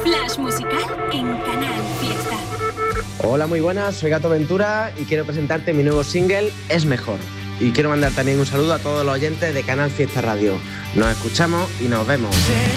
Flash musical en Canal Fiesta. Hola, muy buenas, soy Gato Ventura y quiero presentarte mi nuevo single, Es Mejor. Y quiero mandar también un saludo a todos los oyentes de Canal Fiesta Radio. Nos escuchamos y nos vemos.